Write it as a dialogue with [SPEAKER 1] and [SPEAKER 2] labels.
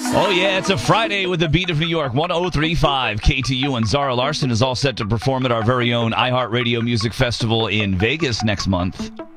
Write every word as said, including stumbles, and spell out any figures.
[SPEAKER 1] Oh, yeah, it's a Friday with the beat of New York, one oh three point five K T U, and Zara Larson is all set to perform at our very own iHeartRadio Music Festival in Vegas next month.